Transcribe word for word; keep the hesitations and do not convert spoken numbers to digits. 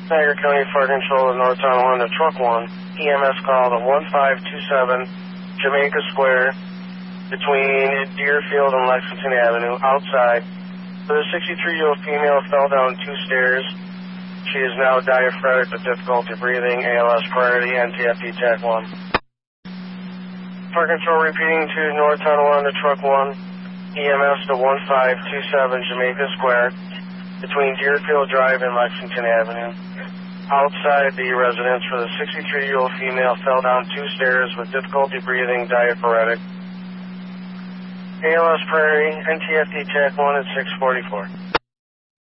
Niagara County Fire Control of North Tonawanda, Truck one, E M S call to one five two seven Jamaica Square between Deerfield and Lexington Avenue, outside. The sixty-three-year-old female fell down two stairs. She is now diaphoretic with difficulty breathing, A L S priority, N T F D Tech one. Fire Control repeating to North Tonawanda, Truck one, E M S to one five two seven Jamaica Square between Deerfield Drive and Lexington Avenue. Outside the residence for the sixty-three-year-old female fell down two stairs with difficulty breathing, diaphoretic. A L S priority, N T F D Tech one at six forty-four.